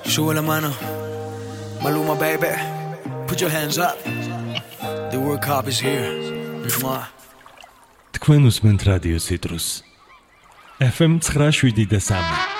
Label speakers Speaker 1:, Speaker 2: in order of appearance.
Speaker 1: Sube la mano, Maluma baby, put your hands up. The World Cup is here.
Speaker 2: თქვენ უსმენთ რადიო ციტრუს FM 9.7 და 3.